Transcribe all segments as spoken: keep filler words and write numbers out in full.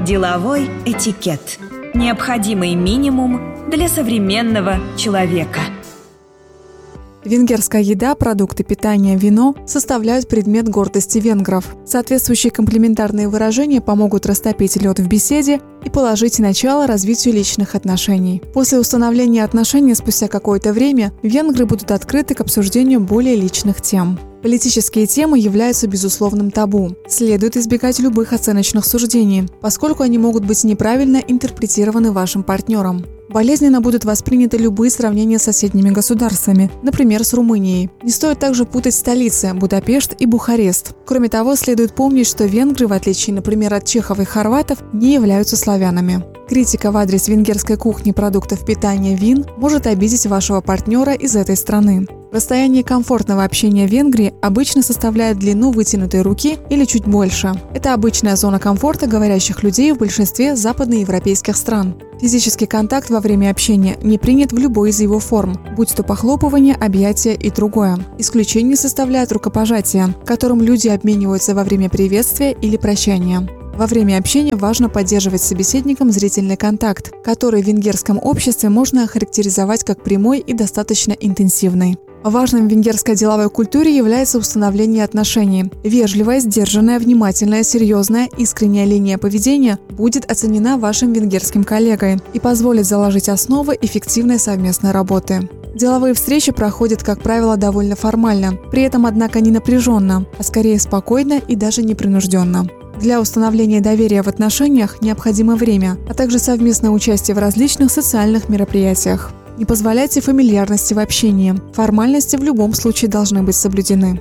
Деловой этикет. Необходимый минимум для современного человека. Венгерская еда, продукты питания, вино составляют предмет гордости венгров. Соответствующие комплиментарные выражения помогут растопить лед в беседе и положить начало развитию личных отношений. После установления отношений спустя какое-то время венгры будут открыты к обсуждению более личных тем. Политические темы являются безусловным табу. Следует избегать любых оценочных суждений, поскольку они могут быть неправильно интерпретированы вашим партнером. Болезненно будут восприняты любые сравнения с соседними государствами, например, с Румынией. Не стоит также путать столицы – Будапешт и Бухарест. Кроме того, следует помнить, что венгры, в отличие, например, от чехов и хорватов, не являются славянами. Критика в адрес венгерской кухни, продуктов питания, вин может обидеть вашего партнера из этой страны. Расстояние комфортного общения в Венгрии обычно составляет длину вытянутой руки или чуть больше. Это обычная зона комфорта говорящих людей в большинстве западноевропейских стран. Физический контакт во время общения не принят в любой из его форм, будь то похлопывание, объятие и другое. Исключение составляет рукопожатие, которым люди обмениваются во время приветствия или прощания. Во время общения важно поддерживать с собеседником зрительный контакт, который в венгерском обществе можно охарактеризовать как прямой и достаточно интенсивный. Важным в венгерской деловой культуре является установление отношений. Вежливая, сдержанная, внимательная, серьезная, искренняя линия поведения будет оценена вашим венгерским коллегой и позволит заложить основы эффективной совместной работы. Деловые встречи проходят, как правило, довольно формально, при этом, однако, не напряженно, а скорее спокойно и даже непринужденно. Для установления доверия в отношениях необходимо время, а также совместное участие в различных социальных мероприятиях. Не позволяйте фамильярности в общении. Формальности в любом случае должны быть соблюдены.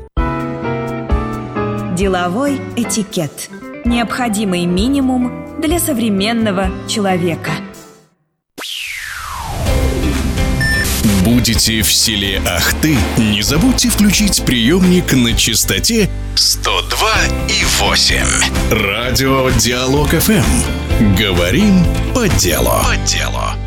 Деловой этикет. Необходимый минимум для современного человека. Будете в селе Ахты? Не забудьте включить приемник на частоте сто два и восемь. Радио Диалог эф эм. Говорим по делу. По делу.